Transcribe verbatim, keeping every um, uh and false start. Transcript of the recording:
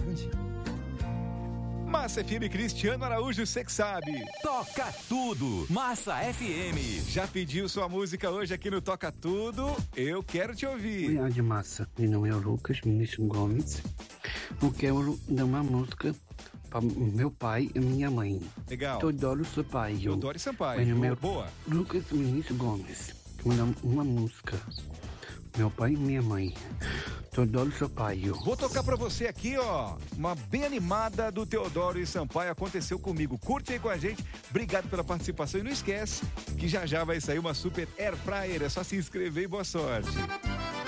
grande. Massa F M, Cristiano Araújo, cê que sabe. Toca tudo, Massa F M. Já pediu sua música hoje aqui no Toca Tudo? Eu quero te ouvir. Oi, Rádio Massa. Meu nome é Lucas Vinícius Gomes. Eu quero dar uma música para meu pai e minha mãe. Legal. Teodoro Sampaio. Teodoro Sampaio. Meu nome é Boa. Lucas Vinícius Gomes. Vou dar uma música. Meu pai e minha mãe. Teodoro Sampaio. Vou tocar pra você aqui, ó, uma bem animada do Teodoro e Sampaio. Aconteceu comigo. Curte aí com a gente. Obrigado pela participação e não esquece que já já vai sair uma super air fryer. É só se inscrever e boa sorte.